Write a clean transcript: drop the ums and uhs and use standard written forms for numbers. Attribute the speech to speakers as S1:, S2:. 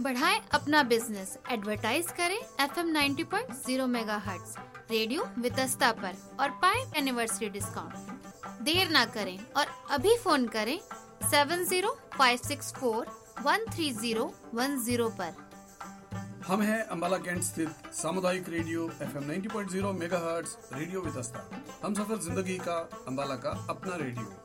S1: बढ़ाएं अपना business, advertise करें FM 90.0 मेगाहर्ट्ज रेडियो वितस्ता पर और पाएं एनिवर्सरी डिस्काउंट। देर ना करें और अभी फोन करें 7056413010 पर।
S2: हम हैं अंबाला कैंट स्थित सामुदायिक radio FM 90.0 megahertz radio Vitasta. हम सफर जिंदगी का, अंबाला का अपना रेडियो।